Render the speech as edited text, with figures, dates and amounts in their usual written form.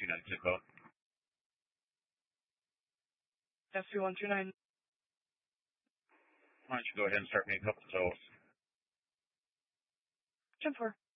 129 Zippo. SC129. Why don't you go ahead and start me a couple tolls? 10-4.